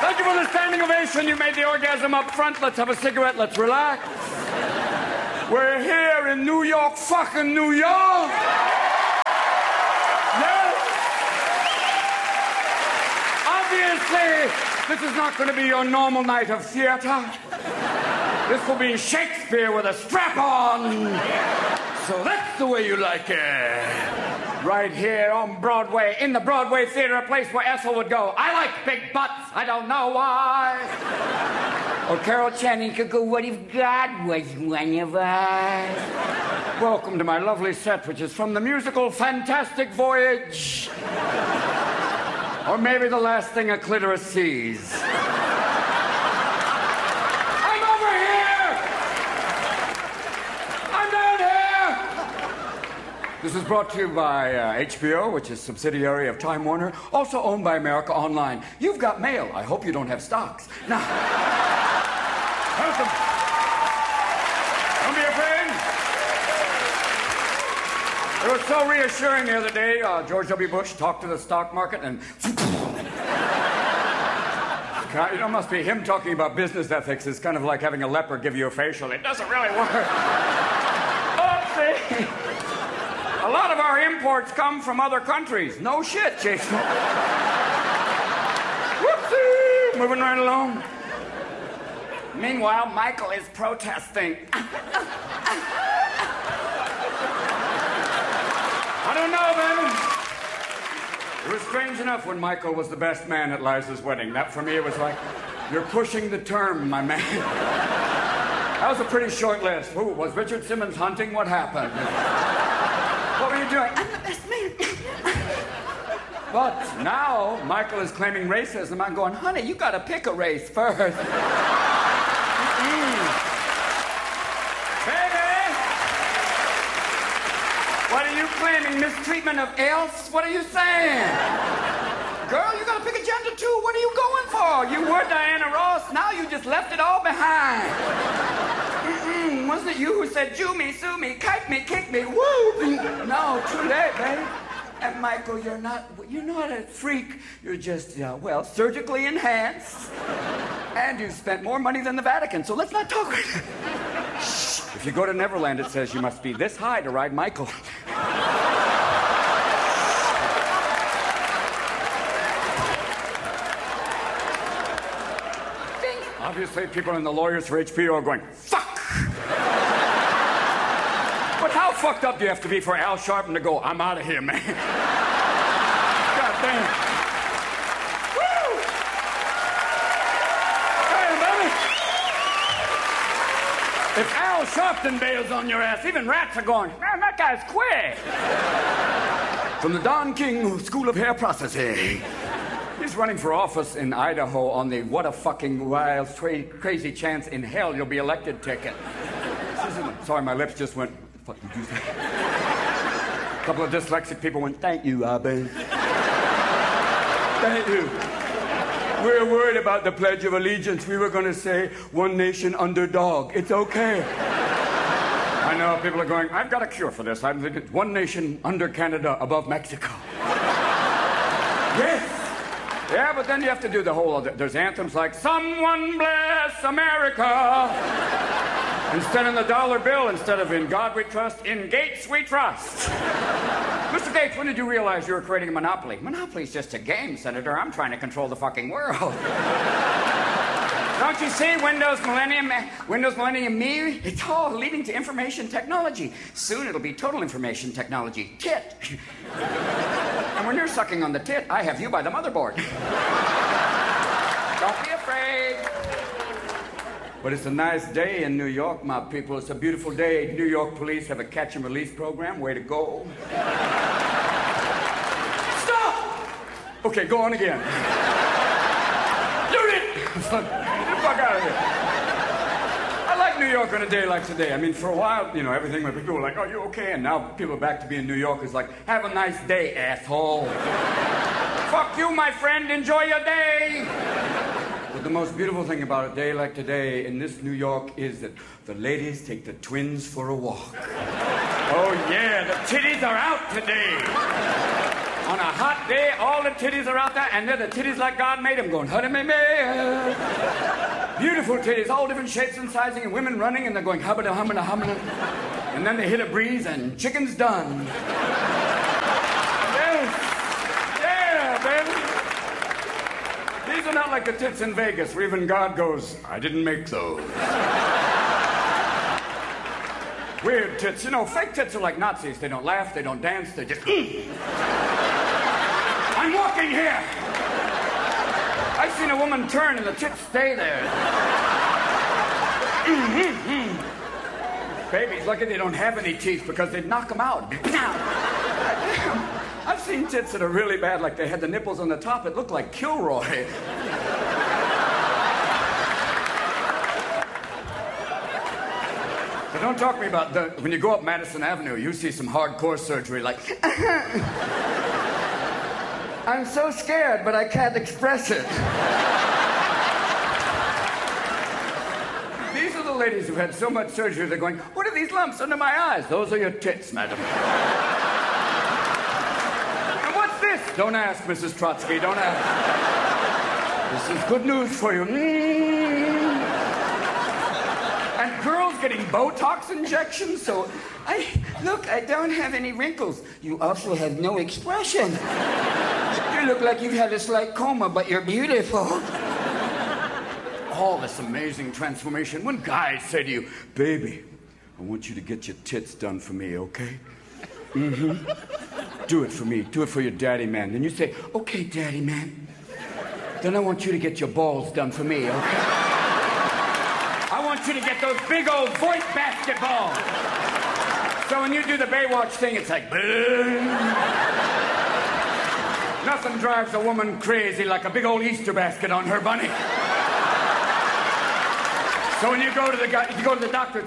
Thank you for the standing ovation. You made the orgasm up front. Let's have a cigarette. Let's relax. We're here in New York, fucking New York. Yes. Obviously, this is not going to be your normal night of theater. This will be Shakespeare with a strap on. So that's the way you like it. Right here on Broadway, in the Broadway Theater, a place where Ethel would go. I like big butts. I don't know why. Or Carol Channing could go, what if God was one of us? Welcome to my lovely set, which is from the musical Fantastic Voyage. Or maybe the last thing a clitoris sees. I'm over here! I'm down here! This is brought to you by HBO, which is a subsidiary of Time Warner, also owned by America Online. You've got mail. I hope you don't have stocks. Now, welcome. Don't be afraid. It was so reassuring the other day. George W. Bush talked to the stock market and... You know, it must be him talking about business ethics. It's kind of like having a leper give you a facial. It doesn't really work. Oopsie. A lot of our imports come from other countries. No shit, Jason. Whoopsie. Moving right along. Meanwhile, Michael is protesting. I don't know, man. It was strange enough when Michael was the best man at Liza's wedding. That, for me, it was like, you're pushing the term, my man. That was a pretty short list. Who, was Richard Simmons hunting? What happened? What were you doing? I'm the best man. But now, Michael is claiming racism. I'm going, honey, you gotta pick a race first. What are you claiming? Mistreatment of else? What are you saying? Girl, you gotta pick a gender too. What are you going for? You were Diana Ross. Now you just left it all behind. Wasn't it you who said, Jew me, sue me, kite me, kick me, woo? No, too late, baby. And Michael, you're not a freak. You're just, well, surgically enhanced. And you've spent more money than the Vatican, so let's not talk right now. Shh. If you go to Neverland, it says you must be this high to ride Michael. Obviously, people in the lawyers for HBO are going, fuck! But how fucked up do you have to be for Al Sharpton to go, I'm out of here, man? God damn. Woo! Hey, baby! If Al Sharpton bails on your ass, even rats are going, man, that guy's quick. From the Don King School of Hair Processing. He's running for office in Idaho on the what a fucking wild, crazy chance in hell you'll be elected ticket. Sorry, my lips just went, what the fuck did you say? A couple of dyslexic people went, thank you, Abby. Thank you. We're worried about the Pledge of Allegiance. We were going to say, one nation under dog. It's okay. I know people are going, I've got a cure for this. I'm thinking, one nation under Canada, above Mexico. Yes. Yeah, but then you have to do the whole other... There's anthems like, someone bless America. Instead of the dollar bill, instead of in God we trust, in Gates we trust. Mr. Gates, when did you realize you were creating a monopoly? Monopoly's just a game, Senator. I'm trying to control the fucking world. Don't you see Windows Millennium Me? It's all leading to information technology. Soon it'll be total information technology. Tit. And when you're sucking on the tit, I have you by the motherboard. Don't be afraid. But it's a nice day in New York, my people. It's a beautiful day. New York police have a catch and release program. Way to go. Stop! Okay, go on again. Shoot it! Get the fuck out of here. I like New York on a day like today. I mean, for a while, you know, everything where people were like, oh, you okay? And now people are back to being New Yorkers like, have a nice day, asshole. Fuck you, my friend. Enjoy your day. But the most beautiful thing about a day like today in this New York is that the ladies take the twins for a walk. Oh, yeah, the titties are out today. On a hot day, all the titties are out there, and they're the titties like God made them, going, honey, me, me. Beautiful titties, all different shapes and sizing, and women running, and they're going, hubba-da, hum-da, hum-da. And then they hit a breeze, and chicken's done. Yes. Yeah, baby. These are not like the tits in Vegas, where even God goes, I didn't make those. Weird tits. You know, fake tits are like Nazis. They don't laugh, they don't dance, they just... I'm walking here. I've seen a woman turn and the tits stay there. Babies, lucky they don't have any teeth because they'd knock them out. I've seen tits that are really bad, like they had the nipples on the top. It looked like Kilroy. But don't talk to me about when you go up Madison Avenue, you see some hardcore surgery like... I'm so scared, but I can't express it. These are the ladies who've had so much surgery, they're going, what are these lumps under my eyes? Those are your tits, madam. And what's this? Don't ask, Mrs. Trotsky, don't ask. This is good news for you. And girls getting Botox injections, so I don't have any wrinkles. You also have no expression. You look like you've had a slight coma, but you're beautiful. All this amazing transformation. When guys say to you, baby, I want you to get your tits done for me, okay? Mm-hmm. Do it for me. Do it for your daddy man. Then you say, okay, daddy man. Then I want you to get your balls done for me, okay? I want you to get those big old voice basketballs. So when you do the Baywatch thing, it's like, boom. Nothing drives a woman crazy like a big old Easter basket on her bunny. So when you go to the doctor,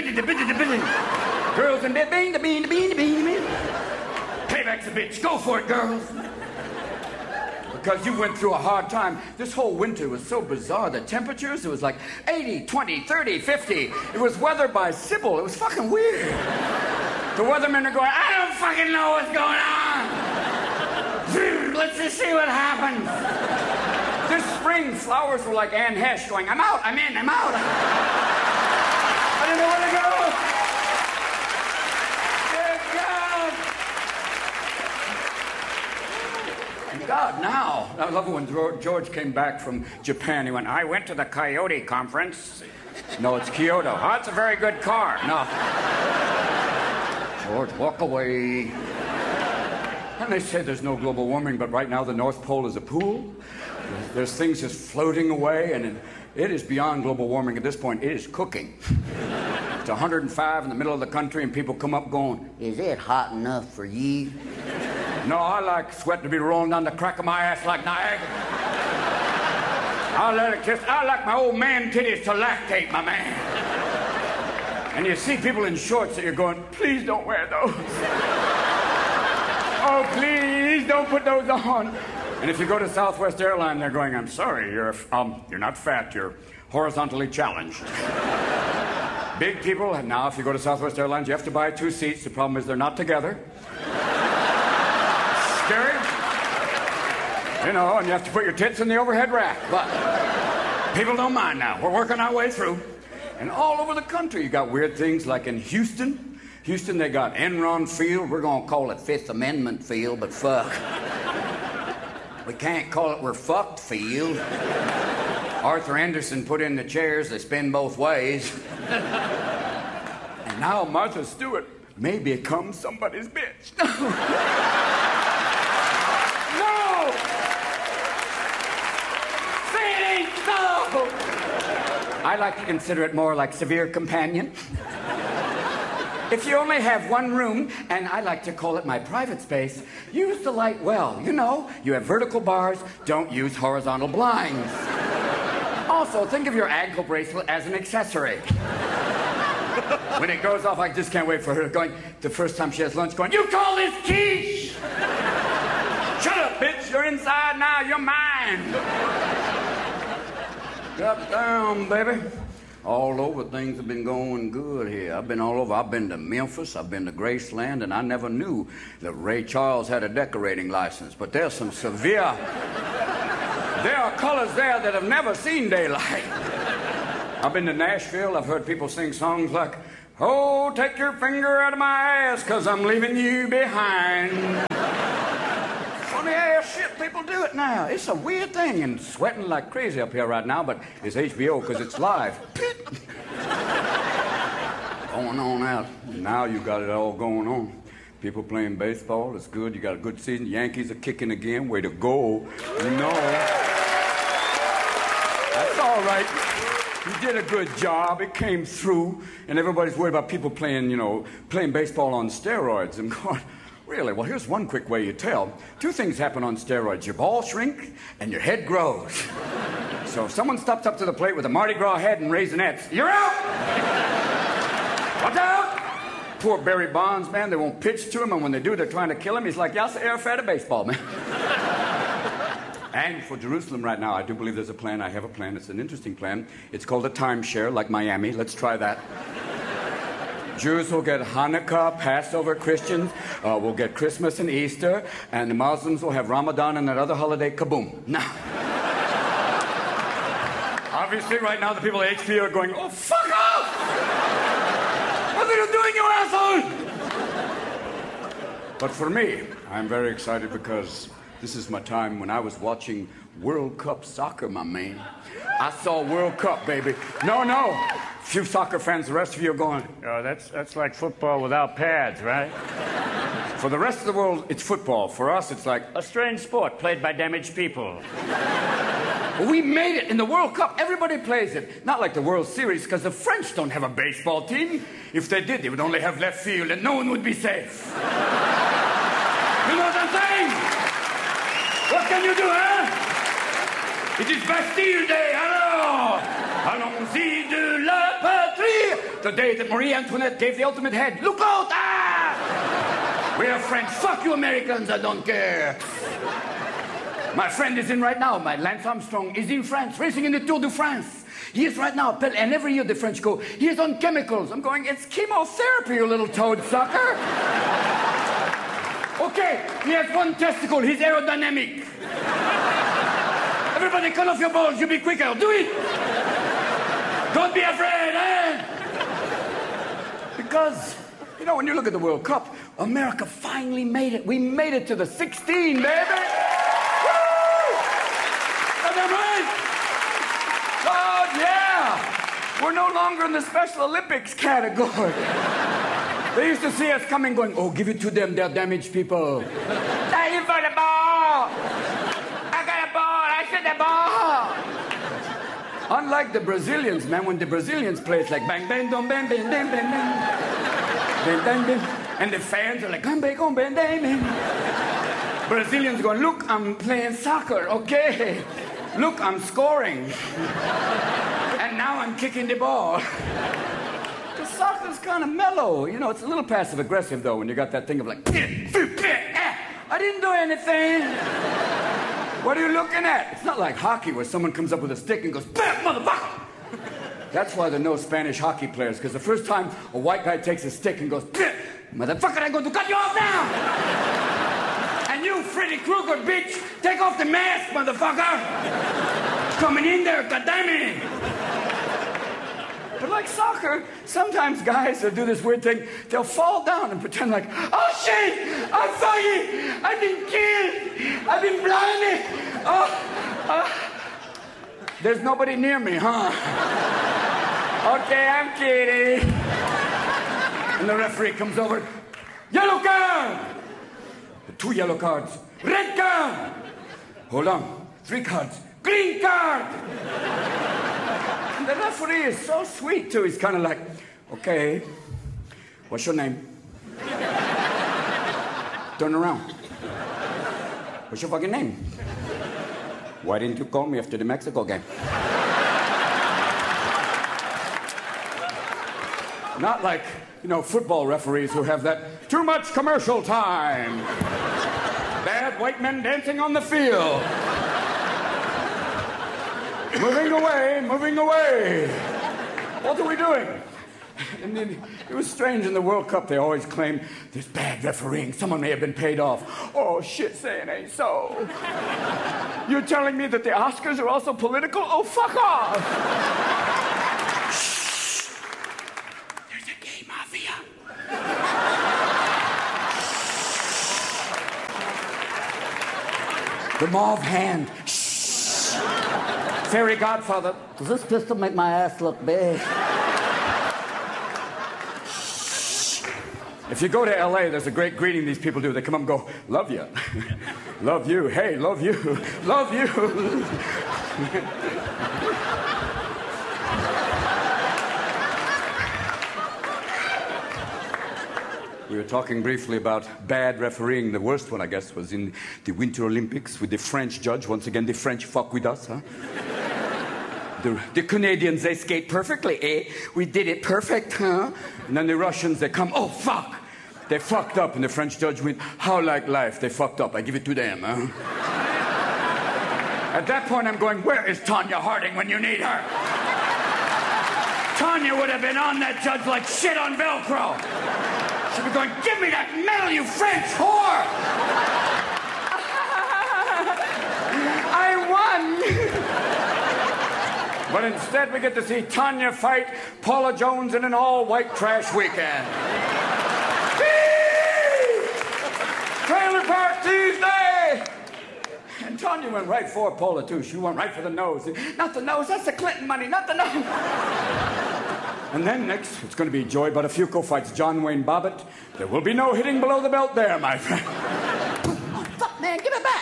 girls in bed, bing, the bean, the bean, the bean, the bean. Payback's a bitch. Go for it, girls. Because you went through a hard time. This whole winter was so bizarre. The temperatures, it was like 80, 20, 30, 50. It was weather by Sybil. It was fucking weird. The weathermen are going, I don't fucking know what's going on. Let's just see what happens. This spring, flowers were like Anne Hesh going, I'm out, I'm in, I'm out. I don't know where to go. God, now. I love it when George came back from Japan. He went, I went to the Coyote conference. No, it's Kyoto. Oh, it's a very good car. No. George, walk away. And they say there's no global warming, but right now the North Pole is a pool. There's things just floating away, and it is beyond global warming at this point. It is cooking. It's 105 in the middle of the country, and people come up going, is it hot enough for you? No, I like sweat to be rolling down the crack of my ass like Niagara. I like my old man titties to lactate, my man. And you see people in shorts that you're going, please don't wear those. Oh, please don't put those on. And if you go to Southwest Airlines, they're going, I'm sorry, you're not fat, you're horizontally challenged. Big people, and now if you go to Southwest Airlines, you have to buy 2 seats. The problem is they're not together. Scary. You know, and you have to put your tits in the overhead rack. But people don't mind now. We're working our way through. And all over the country, you got weird things like in Houston. Houston, they got Enron Field. We're going to call it Fifth Amendment Field, but fuck. We can't call it We're Fucked Field. Arthur Anderson put in the chairs. They spin both ways. And now Martha Stewart may become somebody's bitch. No! Say it ain't so! I like to consider it more like severe companion. If you only have one room, and I like to call it my private space, use the light well. You know, you have vertical bars, don't use horizontal blinds. Also, think of your ankle bracelet as an accessory. When it goes off, I just can't wait for her going, the first time she has lunch, going, you call this quiche? Shut up, bitch, you're inside now, you're mine. Drop down, baby. All over, things have been going good here. I've been all over. I've been to Memphis, I've been to Graceland, and I never knew that Ray Charles had a decorating license. But there's some severe... There are colors there that have never seen daylight. I've been to Nashville. I've heard people sing songs like, "Oh, take your finger out of my ass, 'cause I'm leaving you behind." Funny ass shit, people do it now. It's a weird thing, and sweating like crazy up here right now, but it's HBO because it's live. Going on out. Now you got it all going on. People playing baseball, it's good. You got a good season. Yankees are kicking again. Way to go. You know. That's all right. You did a good job. It came through. And everybody's worried about people playing, playing baseball on steroids. And God, really? Well, here's one quick way you tell. Two things happen on steroids. Your balls shrink and your head grows. So if someone steps up to the plate with a Mardi Gras head and Raisinets, you're out! Watch out! Poor Barry Bonds, man, they won't pitch to him, and when they do, they're trying to kill him. He's like, "Y'all say air fat of baseball, man." And for Jerusalem right now, I do believe there's a plan. I have a plan. It's an interesting plan. It's called a timeshare, like Miami. Let's try that. Jews will get Hanukkah, Passover, Christians will get Christmas and Easter, and the Muslims will have Ramadan and that other holiday, kaboom. Now, obviously right now the people at HP are going, "Oh, fuck off! What are you doing, you asshole?" But for me, I'm very excited because this is my time when I was watching World Cup soccer, my man. I saw World Cup, baby. No. Few soccer fans, the rest of you are going, "Oh, that's like football without pads, right?" For the rest of the world, it's football. For us, it's like a strange sport played by damaged people. We made it in the World Cup. Everybody plays it. Not like the World Series, because the French don't have a baseball team. If they did, they would only have left field, and no one would be safe. You know what I'm saying? What can you do, huh? It is Bastille Day, alors! Allons-y de la patrie! The day that Marie Antoinette gave the ultimate head. Look out! Ah! We are French. Fuck you, Americans. I don't care. My friend is in right now. My Lance Armstrong is in France, racing in the Tour de France. He is right now, and every year the French go, "He is on chemicals." I'm going, "It's chemotherapy, you little toad sucker." Okay, he has one testicle. He's aerodynamic. Everybody cut off your balls. You be quicker. Do it. Don't be afraid, eh? Because, when you look at the World Cup, America finally made it. We made it to the 16, baby. Oh, yeah! We're no longer in the Special Olympics category. They used to see us coming going, "Oh, give it to them, they're damaged people." "Thank you for the ball! I got a ball, I shot the ball!" Unlike the Brazilians, man, when the Brazilians play, it's like bang, bang, dum, bang, bang, bang, bang, bang. Bang, bang, bang. And the fans are like, "Come back, come bang, bang, bang." Brazilians going, "Look, I'm playing soccer, okay? Look, I'm scoring. And now I'm kicking the ball." The soccer's kind of mellow. It's a little passive-aggressive, though, when you got that thing of like, "I didn't do anything. What are you looking at?" It's not like hockey where someone comes up with a stick and goes, "Bam, motherfucker!" That's why there are no Spanish hockey players, because the first time a white guy takes a stick and goes, "Motherfucker, I'm going to cut you off now!" And you, Freddy Krueger, bitch, take off the mask, motherfucker! Coming in there, goddammit! But like soccer, sometimes guys will do this weird thing. They'll fall down and pretend like, "Oh shit! I'm sorry! I've been killed! I've been blinded! There's nobody near me, huh?" "Okay, I'm kidding." And the referee comes over. "Yellow card! 2 yellow cards. Red card! Hold on. 3 cards. Green card!" And the referee is so sweet, too. He's kind of like, "Okay, what's your name? Turn around. What's your fucking name? Why didn't you call me after the Mexico game?" Not like, football referees who have that too much commercial time. Bad white men dancing on the field. Moving away, moving away. What are we doing? And then it was strange in the World Cup. They always claim there's bad refereeing. Someone may have been paid off. Oh, shit, say it ain't so. You're telling me that the Oscars are also political? Oh, fuck off. Shh. There's a gay mafia. The mauve hand. Shh. Fairy godfather. Does this pistol make my ass look big? If you go to L.A., there's a great greeting these people do. They come up and go, love you. Love you. Hey, love you. Love you. We were talking briefly about bad refereeing. The worst one, I guess, was in the Winter Olympics with the French judge. Once again, the French fuck with us, huh? The Canadians, they skate perfectly, eh? We did it perfect, huh? And then the Russians, they come, oh, fuck! They fucked up, and the French judge went, how like life? They fucked up. I give it to them, huh? At that point, I'm going, where is Tanya Harding when you need her? Tanya would have been on that judge like shit on Velcro. She'd be going, give me that medal, you French whore! I won! But instead, we get to see Tanya fight Paula Jones in an all-white trash weekend. Trailer Park Tuesday! And Tanya went right for Paula, too. She went right for the nose. Not the nose, that's the Clinton money, not the nose. And then next, it's going to be Joey Buttafuoco fights John Wayne Bobbitt. There will be no hitting below the belt there, my friend. Oh, fuck, man, give it back.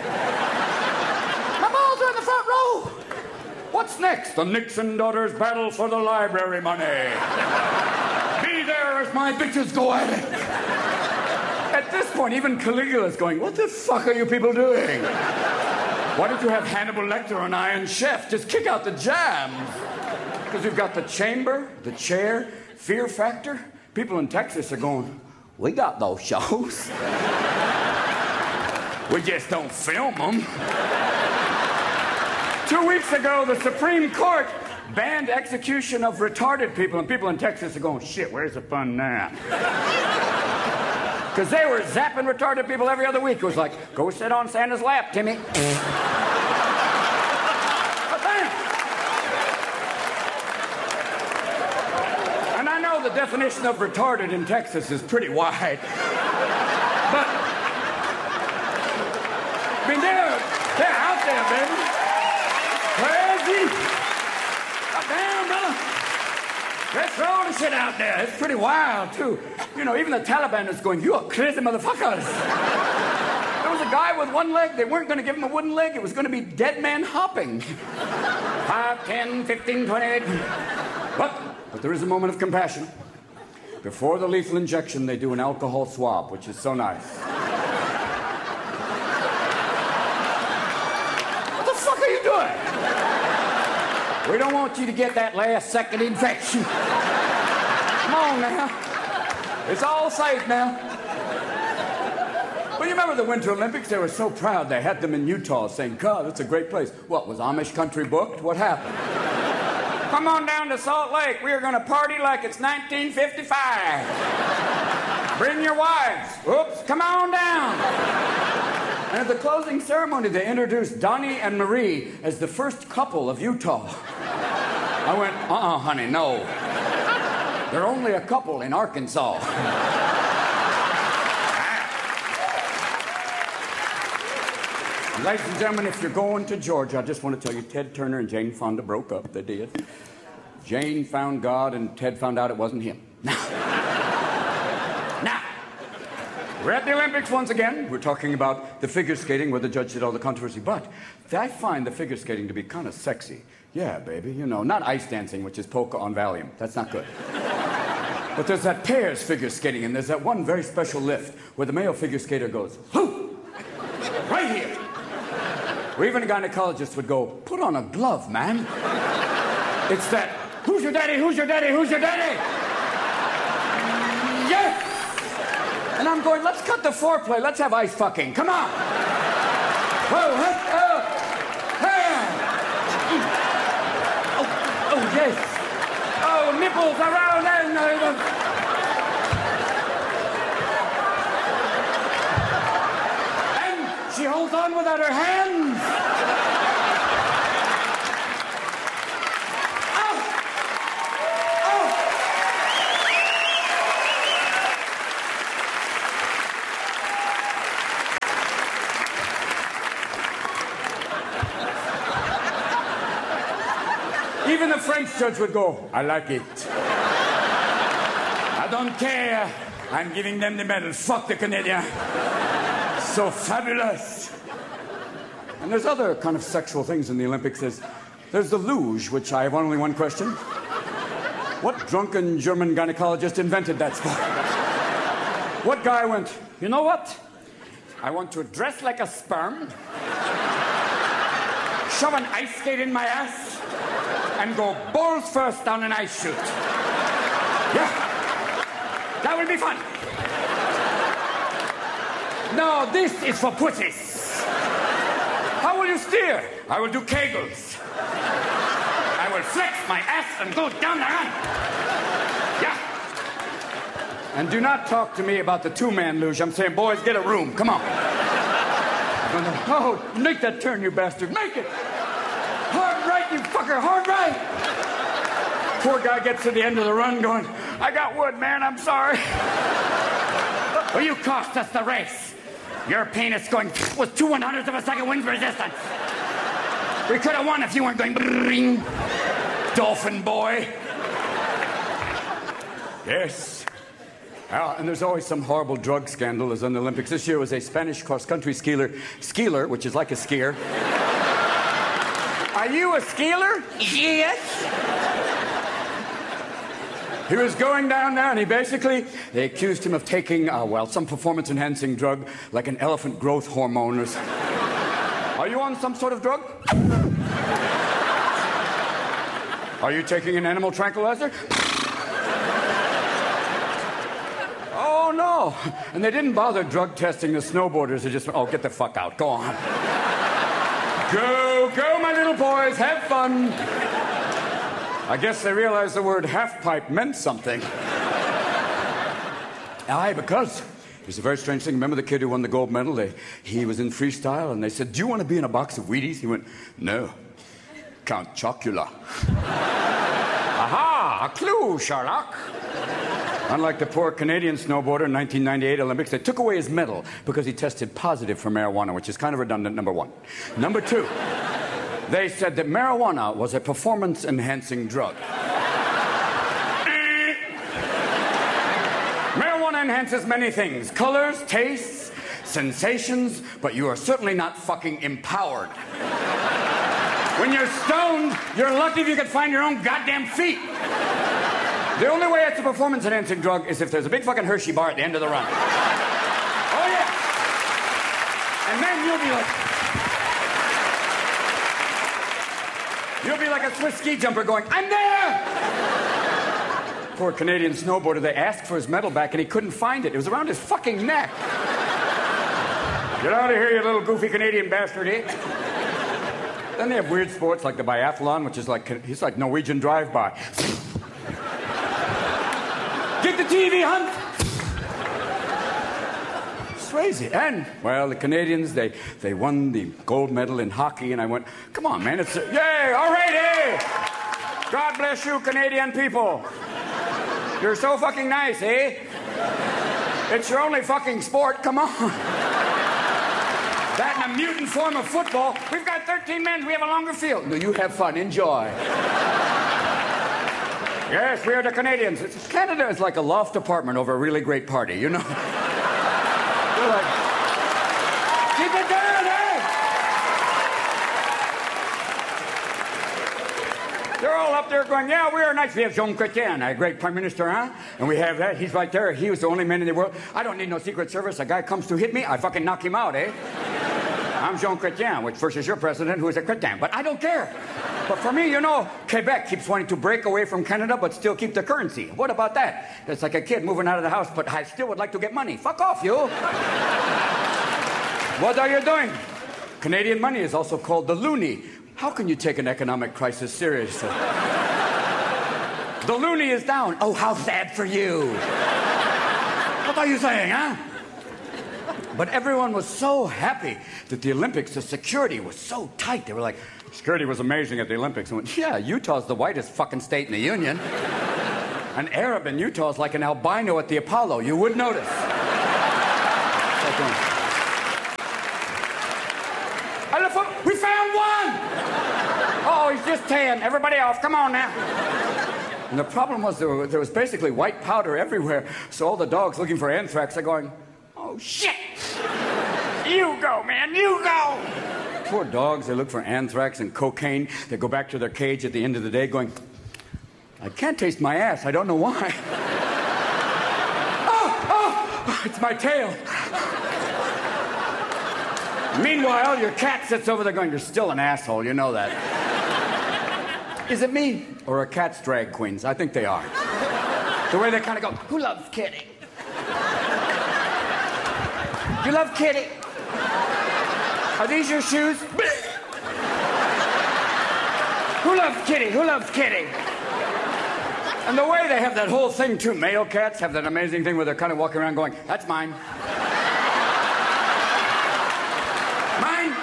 My balls are in the front row. What's next? The Nixon daughters battle for the library money. Be there as my bitches go at it. At this point, even Caligula's going, what the fuck are you people doing? Why don't you have Hannibal Lecter on Iron Chef? Just kick out the jams. Because we've got the Chamber, the Chair, Fear Factor. People in Texas are going, we got those shows. We just don't film them. 2 weeks ago, the Supreme Court banned execution of retarded people, and people in Texas are going, shit, where's the fun now? Because they were zapping retarded people every other week. It was like, go sit on Santa's lap, Timmy. But then, and I know the definition of retarded in Texas is pretty wide. But, I mean, they're out there, baby. Crazy. Goddamn, brother. They're throwing the shit out there. It's pretty wild, too. You know, even the Taliban is going, you are crazy motherfuckers. There was a guy with one leg. They weren't going to give him a wooden leg. It was going to be dead man hopping. 5, 10, 15, 28. But there is a moment of compassion. Before the lethal injection, they do an alcohol swab, which is so nice. What the fuck are you doing? We don't want you to get that last-second infection. Come on now. It's all safe now. Well, you remember the Winter Olympics? They were so proud. They had them in Utah saying, God, that's a great place. What, was Amish country booked? What happened? Come on down to Salt Lake. We are going to party like it's 1955. Bring your wives. Oops, come on down. And at the closing ceremony, they introduced Donnie and Marie as the first couple of Utah. I went, honey, no. They're only a couple in Arkansas. Ladies and gentlemen, if you're going to Georgia, I just want to tell you, Ted Turner and Jane Fonda broke up. They did. Jane found God, and Ted found out it wasn't him. Now, we're at the Olympics once again. We're talking about the figure skating where the judge did all the controversy. But I find the figure skating to be kind of sexy. Yeah, baby, you know, not ice dancing, which is polka on Valium. That's not good. But there's that pairs figure skating, and there's that one very special lift where the male figure skater goes, whoo, right here. Or even a gynecologist would go, put on a glove, man. It's that, who's your daddy, who's your daddy, who's your daddy? Yes! And I'm going, let's cut the foreplay, let's have ice fucking, come on. Whoa, oh, yes. Oh, nipples around and... and she holds on without her hands. Even the French judge would go, I like it. I don't care. I'm giving them the medal. Fuck the Canadian. So fabulous. And there's other kind of sexual things in the Olympics. There's the luge, which I have only one question. What drunken German gynecologist invented that sport? What guy went, you know what? I want to dress like a sperm, shove an ice skate in my ass, and go balls first down an ice chute. Yeah. That will be fun. No, this is for pussies. How will you steer? I will do kegels. I will flex my ass and go down the run. Yeah. And do not talk to me about the two-man luge. I'm saying, boys, get a room. Come on. Oh, make that turn, you bastard. Make it. Hard right, you fucker, hard right. Poor guy gets to the end of the run going, I got wood, man, I'm sorry. Well, you cost us the race. Your penis going with 2/100ths of a second wind resistance. We could have won if you weren't going bring, dolphin boy. Yes. And there's always some horrible drug scandal as on the Olympics. This year was a Spanish cross-country skier, which is like a skier. Are you a skier? Yes. He was going down there, and they accused him of taking, some performance-enhancing drug, like an elephant growth hormone or something. Are you on some sort of drug? Are you taking an animal tranquilizer? Oh, no. And they didn't bother drug testing the snowboarders. They just went, oh, get the fuck out. Go on. Go, my little boys. Have fun. I guess they realized the word half-pipe meant something. Aye, because it's a very strange thing. Remember the kid who won the gold medal? He was in freestyle, and they said, do you want to be in a box of Wheaties? He went, no. Count Chocula. Aha! A clue, Sherlock. Unlike the poor Canadian snowboarder in 1998 Olympics, they took away his medal because he tested positive for marijuana, which is kind of redundant, number one. Number two, they said that marijuana was a performance-enhancing drug. Marijuana enhances many things. Colors, tastes, sensations, but you are certainly not fucking empowered. When you're stoned, you're lucky if you can find your own goddamn feet. The only way it's a performance-enhancing drug is if there's a big fucking Hershey bar at the end of the run. Oh, yeah. And then you'll be like a Swiss ski jumper going, I'm there! Poor Canadian snowboarder, they asked for his medal back and he couldn't find it. It was around his fucking neck. Get out of here, you little goofy Canadian bastard, eh? Then they have weird sports like the biathlon, which is he's like Norwegian drive-by. Get the TV, Hunt! It's crazy. And, well, the Canadians, they won the gold medal in hockey, and I went, come on, man, yay, all right, eh? God bless you, Canadian people. You're so fucking nice, eh? It's your only fucking sport, come on. That and a mutant form of football. We've got 13 men, we have a longer field. No, you have fun, enjoy. Yes, we are the Canadians. Canada is like a loft apartment over a really great party, you know? They're like, keep it down, eh? They're all up there going, yeah, we are nice. We have Jean Chrétien, a great prime minister, huh? And we have that. He's right there. He was the only man in the world. I don't need no Secret Service. A guy comes to hit me, I fucking knock him out, eh? I'm Jean Chrétien, which versus your president, who is a Chrétien. But I don't care. But for me, you know, Quebec keeps wanting to break away from Canada but still keep the currency. What about that? It's like a kid moving out of the house, but I still would like to get money. Fuck off, you. What are you doing? Canadian money is also called the loonie. How can you take an economic crisis seriously? The loonie is down. Oh, how sad for you. What are you saying, huh? But everyone was so happy that the Olympics, the security was so tight. They were like, security was amazing at the Olympics. And went, yeah, Utah's the whitest fucking state in the union. An Arab in Utah is like an albino at the Apollo. You would notice. We found one! Oh, he's just tan. Everybody off. Come on now. And the problem was there was basically white powder everywhere. So all the dogs looking for anthrax are going, oh, shit! You go, man, you go! Poor dogs, they look for anthrax and cocaine. They go back to their cage at the end of the day going, I can't taste my ass. I don't know why. Oh, it's my tail. Meanwhile, your cat sits over there going, you're still an asshole, you know that. Is it me or are cats drag queens? I think they are. The way they kind of go, who loves Kitty? You love Kitty? Are these your shoes? Who loves Kitty? Who loves Kitty? And the way they have that whole thing, too, male cats have that amazing thing where they're kind of walking around going, that's mine. Mine.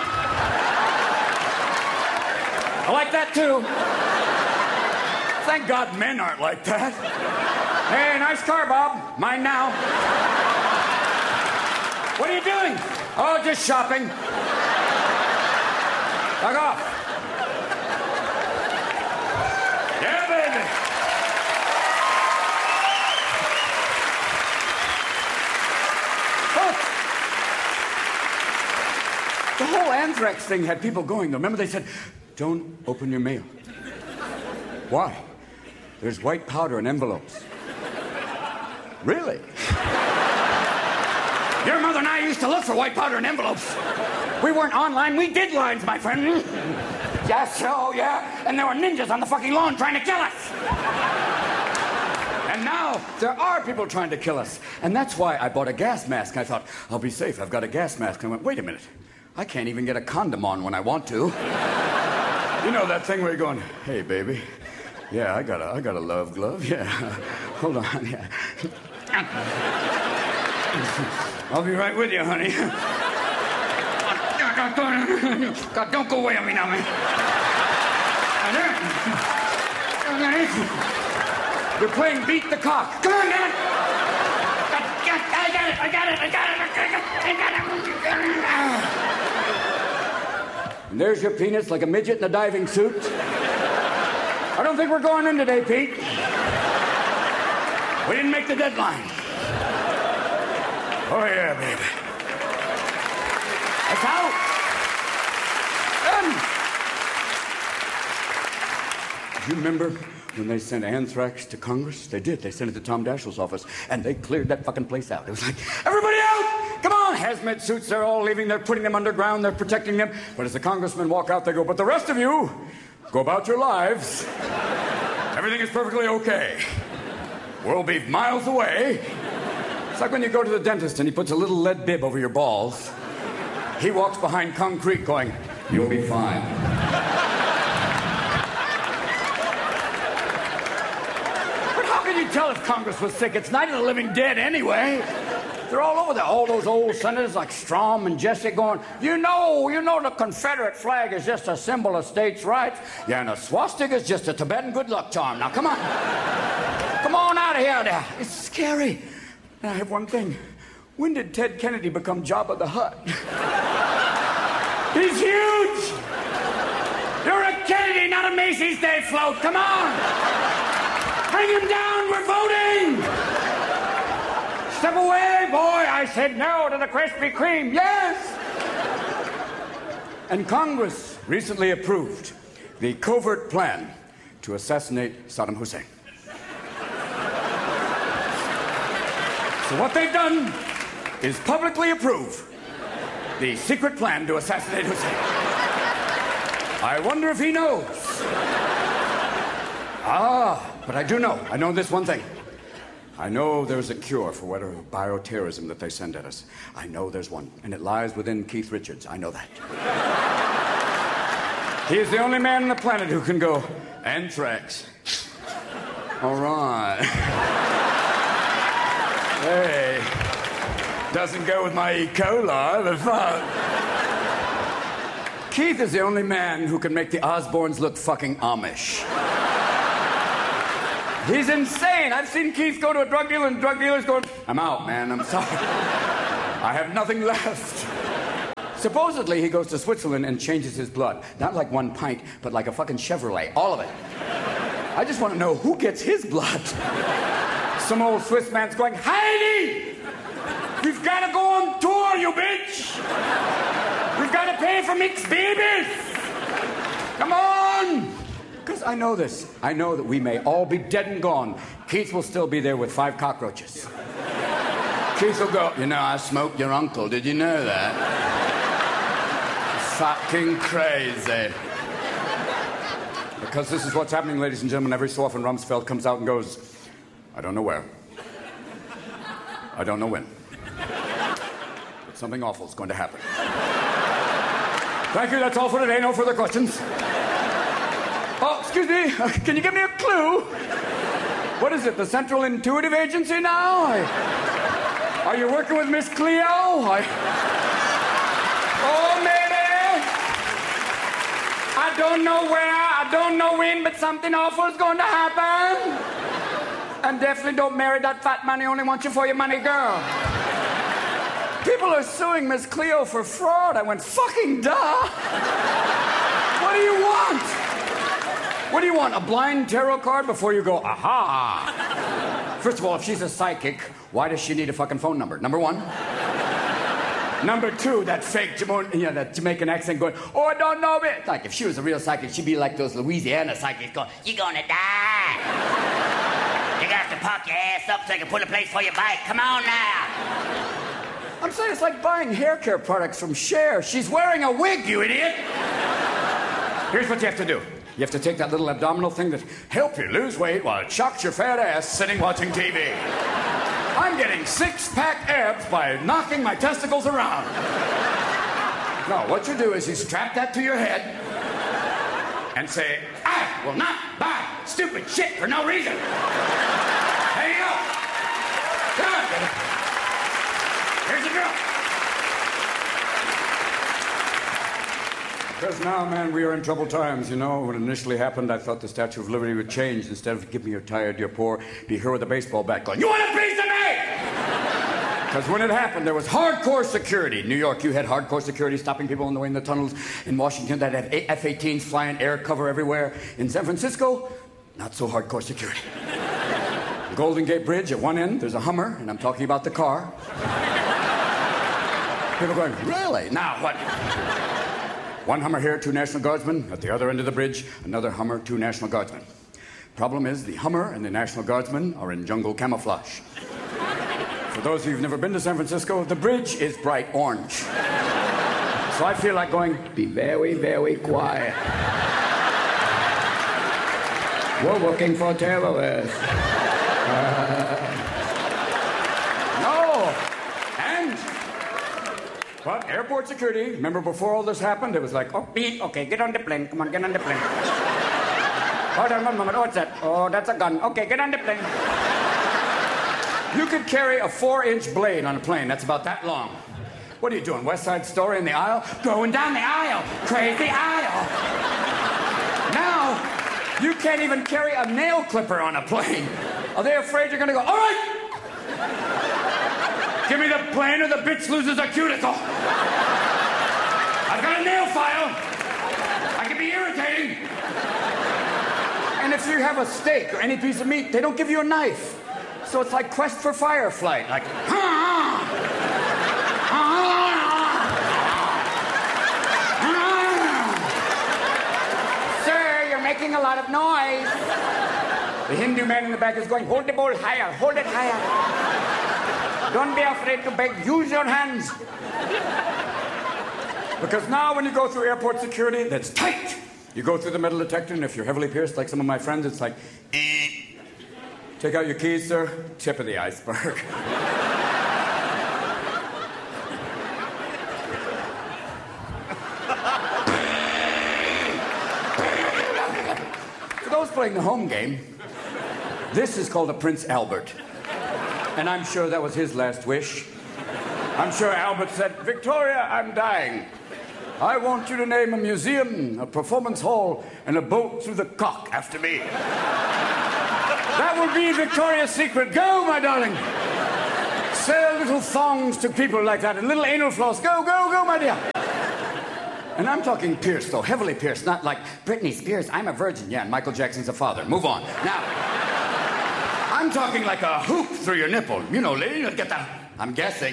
I like that, too. Thank God men aren't like that. Hey, nice car, Bob. Mine now. What are you doing? Oh, just shopping. Fuck off. Yeah, baby. Folks, the whole anthrax thing had people going, though. Remember they said, don't open your mail. Why? There's white powder in envelopes. Really? Your mother and I used to look for white powder in envelopes. We weren't online, we did lines, my friend. Yes, oh yeah. And there were ninjas on the fucking lawn trying to kill us. And now there are people trying to kill us. And that's why I bought a gas mask. I thought, I'll be safe, I've got a gas mask. And I went, wait a minute. I can't even get a condom on when I want to. You know that thing where you're going, hey, baby. Yeah, I got a love glove, yeah. Hold on, yeah. I'll be right with you, honey. God, don't go away on me now, man. You're playing beat the cock. Come on, man. I got it. And there's your penis like a midget in a diving suit. I don't think we're going in today, Pete. We didn't make the deadline. Oh, yeah, baby. That's out. Do you remember when they sent anthrax to Congress? They did. They sent it to Tom Daschle's office, and they cleared that fucking place out. It was like, everybody out! Come on! Hazmat suits, they're all leaving. They're putting them underground. They're protecting them. But as the congressmen walk out, they go, but the rest of you, go about your lives. Everything is perfectly okay. We'll be miles away. It's like when you go to the dentist and he puts a little lead bib over your balls. He walks behind concrete going, you'll be fine. But how can you tell if Congress was sick? It's Night of the Living Dead anyway. They're all over there. All those old senators like Strom and Jesse going, you know the Confederate flag is just a symbol of states' rights. Yeah, and a swastika is just a Tibetan good luck charm. Now, come on. Come on out of here now. It's scary. And I have one thing. When did Ted Kennedy become Jabba the Hutt? He's huge! You're a Kennedy, not a Macy's Day float. Come on! Bring him down, we're voting! Step away, boy! I said no to the Krispy Kreme, yes! And Congress recently approved the covert plan to assassinate Saddam Hussein. So what they've done is publicly approve the secret plan to assassinate Hussein. I wonder if he knows. But I do know. I know this one thing. I know there's a cure for whatever bioterrorism that they send at us. I know there's one, and it lies within Keith Richards. I know that. He is the only man on the planet who can go, anthrax. All right. Hey. Doesn't go with my E. coli, but fuck. Keith is the only man who can make the Osbournes look fucking Amish. He's insane. I've seen Keith go to a drug dealer and drug dealer's going, I'm out, man. I'm sorry. I have nothing left. Supposedly, he goes to Switzerland and changes his blood. Not like 1 pint, but like a fucking Chevrolet. All of it. I just want to know who gets his blood. Some old Swiss man's going, Heidi! We've got to go on tour, you bitch! We've got to pay for mixed babies! Come on! Because I know this. I know that we may all be dead and gone. Keith will still be there with 5 cockroaches. Keith will go, you know, I smoked your uncle. Did you know that? Fucking crazy. Because this is what's happening, ladies and gentlemen. Every so often, Rumsfeld comes out and goes, I don't know where. I don't know when. But something awful is going to happen. Thank you, that's all for today. No further questions. Oh, excuse me. Can you give me a clue? What is it, the Central Intuitive Agency now? Are you working with Miss Cleo? Oh, maybe. I don't know where, I don't know when, but something awful is going to happen. And definitely don't marry that fat man. He only wants you for your money, girl. People are suing Miss Cleo for fraud. I went, fucking duh. What do you want? What do you want, a blind tarot card before you go, aha? First of all, if she's a psychic, why does she need a fucking phone number? Number one. Number two, that fake that Jamaican accent going, oh, I don't know it. Like, if she was a real psychic, she'd be like those Louisiana psychics going, you're gonna die. You got to pop your ass up so I can put a place for your bike. Come on now. I'm saying it's like buying hair care products from Cher. She's wearing a wig, you idiot. Here's what you have to do. You have to take that little abdominal thing that helps you lose weight while it shocks your fat ass sitting watching TV. I'm getting 6-pack abs by knocking my testicles around. No, what you do is you strap that to your head and say, I will not buy stupid shit for no reason. There you go. Come on, baby. Here's the girl. Because now, man, we are in troubled times, you know. When it initially happened, I thought the Statue of Liberty would change. Instead of give me you're tired, you're poor, be here with a baseball bat going, you want a piece of me? Because when it happened, there was hardcore security. In New York, you had hardcore security stopping people on the way in the tunnels. In Washington, that had F-18s flying air cover everywhere. In San Francisco, not so hardcore security. Golden Gate Bridge, at one end, there's a Hummer, and I'm talking about the car. People going, really? Now what? One Hummer here, 2 National Guardsmen. At the other end of the bridge, another Hummer, 2 National Guardsmen. Problem is, the Hummer and the National Guardsmen are in jungle camouflage. For those of you who've never been to San Francisco, the bridge is bright orange. So I feel like going, be very, very quiet. We're looking for terrorists. No! And... But airport security, remember before all this happened, it was like, oh, beep, okay, get on the plane. Come on, get on the plane. Hold on one moment. Oh, what's that? Oh, that's a gun. Okay, get on the plane. You could carry a 4-inch blade on a plane. That's about that long. What are you doing, West Side Story in the aisle? Going down the aisle. Crazy aisle. Now, you can't even carry a nail clipper on a plane. Are they afraid you're going to go, all right? Give me the plane or the bitch loses a cuticle. I've got a nail file. I can be irritating. And if you have a steak or any piece of meat, they don't give you a knife. So it's like Quest for Fireflight. Like, Sir, you're making a lot of noise. The Hindu man in the back is going, hold the bowl higher, hold it higher. Don't be afraid to beg. Use your hands. Because now when you go through airport security, that's tight. You go through the metal detector, and if you're heavily pierced, like some of my friends, it's like, Take out your keys, sir. Tip of the iceberg. For those playing the home game, This is called a Prince Albert. And I'm sure that was his last wish. I'm sure Albert said, Victoria, I'm dying. I want you to name a museum, a performance hall, and a boat through the cock after me. That will be Victoria's Secret. Go, my darling. Sell little thongs to people like that and little anal floss. Go, go, go, my dear. And I'm talking pierced, though, heavily pierced, not like Britney Spears, I'm a virgin. Yeah, and Michael Jackson's a father. Move on. Now, I'm talking like a hoop through your nipple. You know, lady, get that. I'm guessing.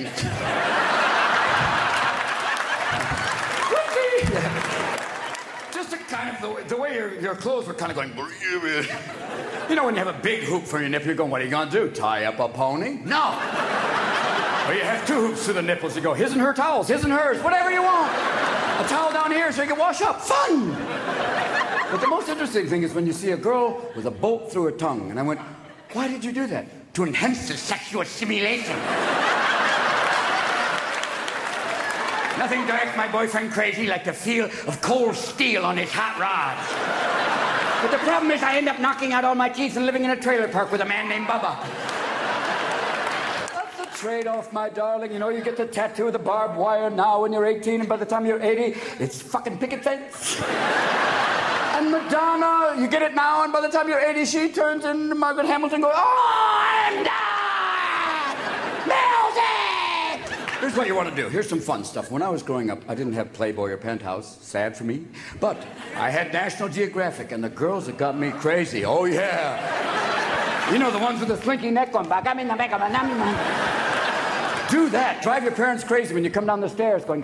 Just a kind of the way your clothes were kind of going. You know, when you have a big hoop for your nipple, you're going, what are you going to do? Tie up a pony? No. Or you have two hoops through the nipples. You go, his and her towels, his and hers, whatever you want. A towel down here so you can wash up. Fun! But the most interesting thing is when you see a girl with a bolt through her tongue. And I went, why did you do that? To enhance the sexual stimulation. Nothing drives my boyfriend crazy like the feel of cold steel on his hot rod. But the problem is I end up knocking out all my teeth and living in a trailer park with a man named Bubba. That's the trade-off, my darling. You know, you get the tattoo of the barbed wire now when you're 18, and by the time you're 80, it's fucking picket fence. And Madonna, you get it now, and by the time you're 80, she turns into Margaret Hamilton going, oh, I'm done! Music! Here's what you want to do. Here's some fun stuff. When I was growing up, I didn't have Playboy or Penthouse. Sad for me. But I had National Geographic, and the girls that got me crazy. Oh, yeah. You know, the ones with the slinky neck going back. I'm in the back of my Do that. Drive your parents crazy when you come down the stairs going,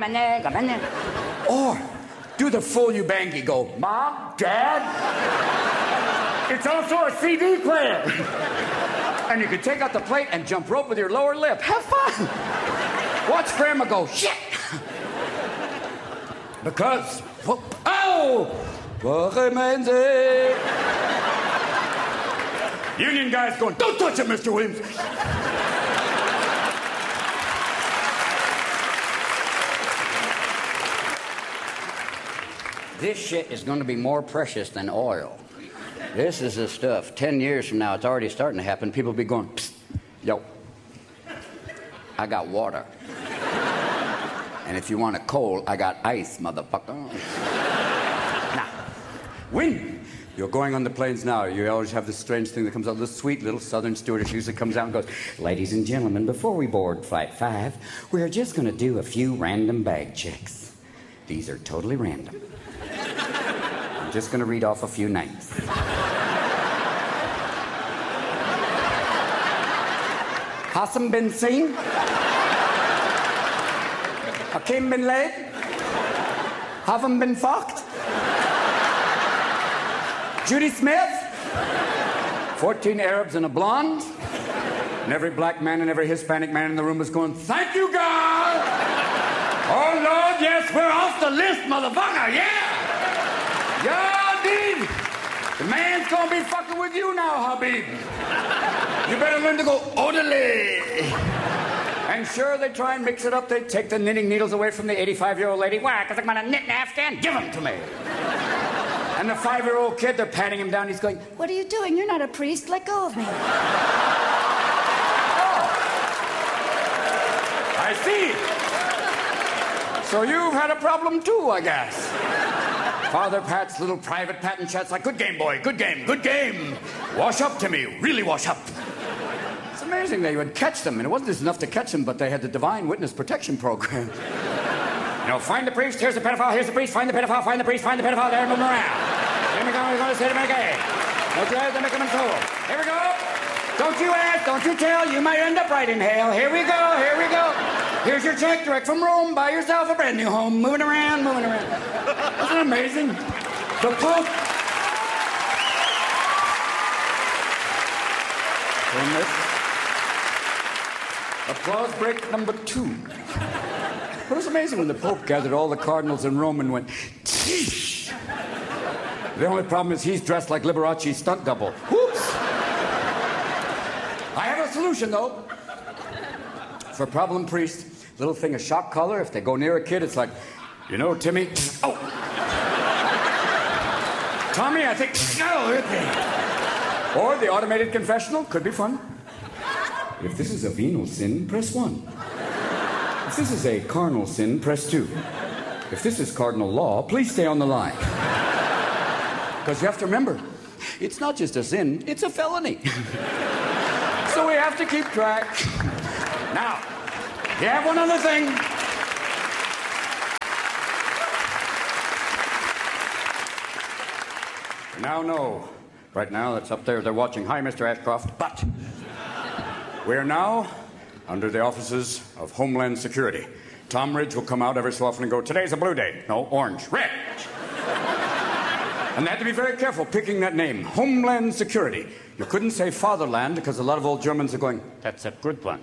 or do the full Ubangi. Go, Mom, Dad. It's also a CD player. And you can take out the plate and jump rope with your lower lip. Have fun. Watch Grandma go, shit. Because, oh, Union guys going, don't touch it, Mr. Williams. This shit is going to be more precious than oil. This is the stuff. 10 years from now, it's already starting to happen. People will be going, psst, yo, I got water. And if you want a cold, I got ice, motherfucker. Now, when you're going on the planes now, you always have this strange thing that comes out, this sweet little southern stewardess usually comes out and goes, ladies and gentlemen, before we board Flight 5, we're just going to do a few random bag checks. These are totally random. I'm just going to read off a few names. Hassan bin Singh, Hakim bin Laden, Haven bin fucked, Judy Smith, 14 Arabs and a blonde, and every black man and every Hispanic man in the room was going, thank you, God! Oh, Lord, yes, we're off the list, motherfucker, yeah! Yeah, dude! The man's gonna be fucking with you now, Habib. You better learn to go orderly. And sure, they try and mix it up. They take the knitting needles away from the 85-year-old lady. Why? Because I'm going to knit an Afghan? Give them to me. And the 5-year-old kid, they're patting him down. He's going, what are you doing? You're not a priest. Let go of me. Oh. I see. So you've had a problem too, I guess. Father Pat's little private pat and chat's like, good game, boy. Good game. Good game. Wash up to me. Really wash up. It's amazing they would catch them, and it wasn't just enough to catch them, but they had the Divine Witness Protection Program. You know, find the priest, here's the pedophile, here's the priest, find the pedophile, find the priest, find the pedophile, there, move around. Here we go, we're going to say to make a don't you ask, they make them in trouble. Here we go. Don't you ask, don't you tell, you might end up right in hell. Here we go, here we go. Here's your check direct from Rome. Buy yourself a brand new home. Moving around, moving around. Isn't it amazing? The Pope... Applause break number 2. It was amazing when the Pope gathered all the cardinals in Rome and went, Sheesh. The only problem is he's dressed like Liberace's stunt double. Whoops! I have a solution, though. For problem priest, little thing, a shock collar. If they go near a kid, it's like, you know, Timmy. Oh! Tommy, I think. No, hit me. Or the automated confessional could be fun. If this is a venal sin, press 1. If this is a carnal sin, press 2. If this is cardinal law, please stay on the line. Because you have to remember, it's not just a sin, it's a felony. So we have to keep track. Now, you have one other thing. Now, no. Right now, that's up there. They're watching. Hi, Mr. Ashcroft. But we're now under the offices of Homeland Security. Tom Ridge will come out every so often and go, today's a blue day. No, orange. Red. And they had to be very careful picking that name, Homeland Security. You couldn't say Fatherland because a lot of old Germans are going, that's a good one.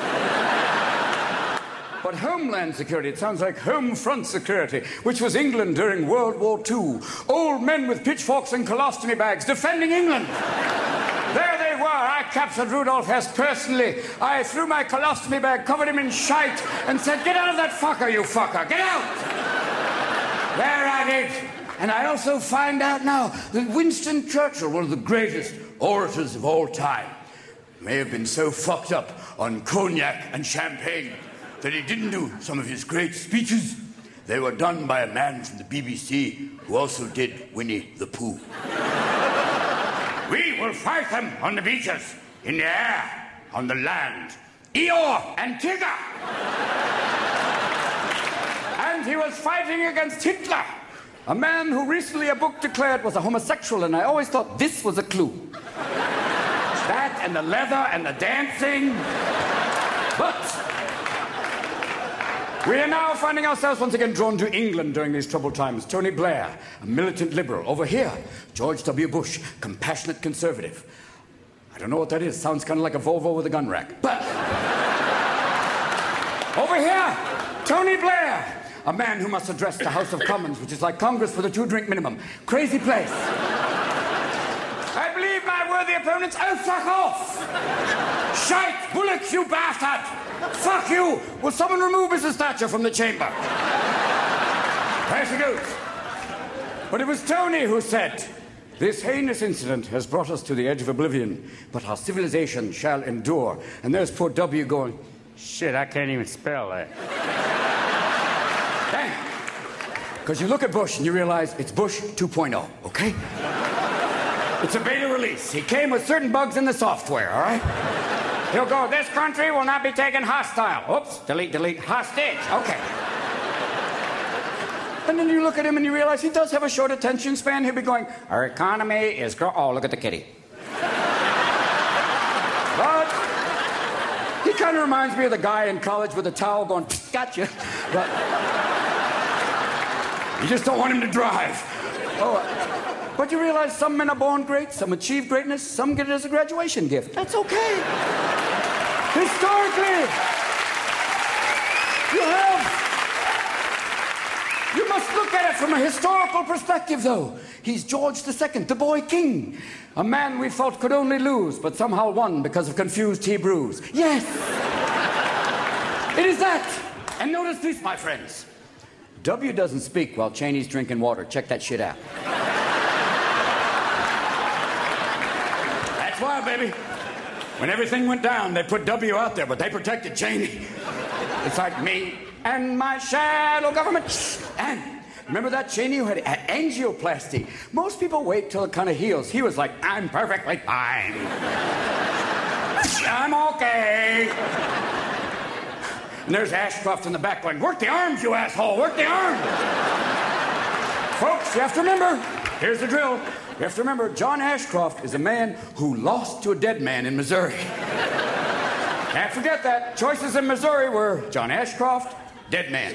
But Homeland Security, it sounds like Home Front Security, which was England during World War II. Old men with pitchforks and colostomy bags defending England. There they were. I captured Rudolf Hess personally. I threw my colostomy bag, covered him in shite, and said, get out of that fucker, you fucker. Get out! There I did. And I also find out now that Winston Churchill, one of the greatest orators of all time, may have been so fucked up on cognac and champagne that he didn't do some of his great speeches. They were done by a man from the BBC who also did Winnie the Pooh. We will fight them on the beaches, in the air, on the land. Eeyore and Tigger. And he was fighting against Hitler, a man who recently a book declared was a homosexual, and I always thought this was a clue. That and the leather and the dancing. But we are now finding ourselves once again drawn to England during these troubled times. Tony Blair, a militant liberal. Over here, George W. Bush, compassionate conservative. I don't know what that is. Sounds kind of like a Volvo with a gun rack. But over here, Tony Blair, a man who must address the House of Commons, which is like Congress with a 2-drink minimum. Crazy place. I believe my worthy opponents. Oh, fuck off! Shite! Bullocks, you bastard! Fuck you! Will someone remove Mrs. Thatcher from the chamber? There she goes. But it was Tony who said, this heinous incident has brought us to the edge of oblivion, but our civilization shall endure. And there's poor W going, shit, I can't even spell that. Dang. Because you look at Bush and you realize it's Bush 2.0, okay? It's a beta release. He came with certain bugs in the software, all right? He'll go, this country will not be taken hostile. Oops, delete, delete, hostage. Okay. And then you look at him and you realize he does have a short attention span. He'll be going, our economy is... Oh, look at the kitty. But he kind of reminds me of the guy in college with a towel going, gotcha. But you just don't want him to drive. Oh, but you realize some men are born great, some achieve greatness, some get it as a graduation gift. That's okay. Historically, you must look at it from a historical perspective, though. He's George II, the boy king. A man we felt could only lose, but somehow won because of confused Hebrews. Yes! It is that. And notice this, my friends. W doesn't speak while Cheney's drinking water. Check that shit out. That's why, baby. When everything went down, they put W out there, but they protected Cheney. It's like me and my shadow government. And remember that Cheney who had angioplasty? Most people wait till it kind of heals. He was like, I'm perfectly fine. I'm okay. And there's Ashcroft in the back going, work the arms, you asshole, work the arms. Folks, you have to remember, here's the drill. You have to remember, John Ashcroft is a man who lost to a dead man in Missouri. Can't forget that. Choices in Missouri were John Ashcroft, dead man.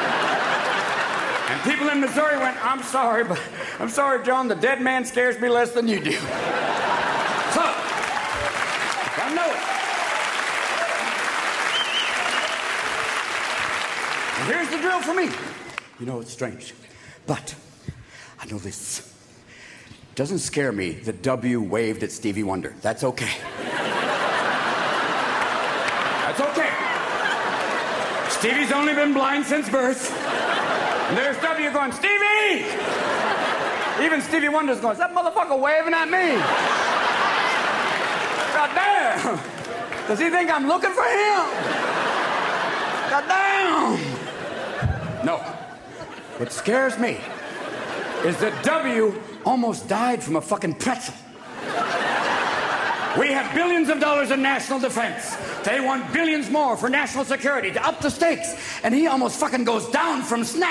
And people in Missouri went, I'm sorry, John, the dead man scares me less than you do. So, I know it. And here's the drill for me. You know, it's strange, but I know this. It doesn't scare me that W waved at Stevie Wonder. That's okay. That's okay. Stevie's only been blind since birth. And there's W going, Stevie! Even Stevie Wonder's going, is that motherfucker waving at me? God damn. Does he think I'm looking for him? God damn. No. What scares me is that W almost died from a fucking pretzel. We have billions of dollars in national defense. They want billions more for national security to up the stakes. And he almost fucking goes down from snacks.